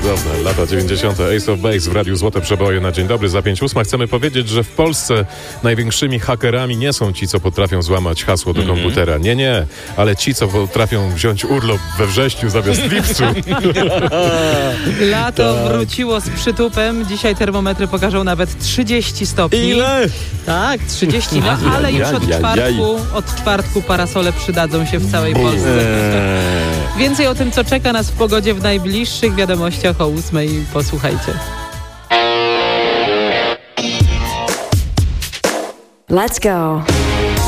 Cudowne, lata 90. Ace of Base w Radiu Złote Przeboje na dzień dobry. Za 5:08 chcemy powiedzieć, że w Polsce największymi hakerami nie są ci, co potrafią złamać hasło do komputera. Nie, ale ci, co potrafią wziąć urlop we wrześniu zamiast lipcu. Lato wróciło z przytupem. Dzisiaj termometry pokażą nawet 30 stopni. Ile? Tak, 30, no ale już od czwartku parasole przydadzą się w całej Polsce. Więcej o tym, co czeka nas w pogodzie w najbliższych wiadomościach o 8:00. Posłuchajcie. Let's go.